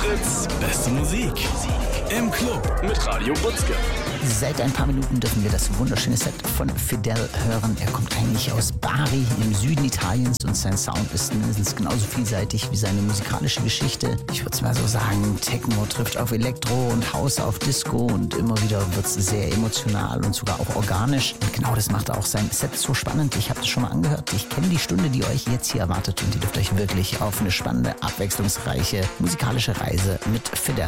Hits, beste Musik. Im Club mit Radio Butzke. Seit ein paar Minuten dürfen wir das wunderschöne Set von Fidel hören. Er kommt eigentlich aus Bari im Süden Italiens und sein Sound ist mindestens genauso vielseitig wie seine musikalische Geschichte. Ich würde es mal so sagen, Techno trifft auf Elektro und House auf Disco und immer wieder wird es sehr emotional und sogar auch organisch. Und genau das macht auch sein Set so spannend. Ich habe das schon mal angehört. Ich kenne die Stunde, die euch jetzt hier erwartet und ihr dürft euch wirklich auf eine spannende, abwechslungsreiche musikalische Reise mit Fidel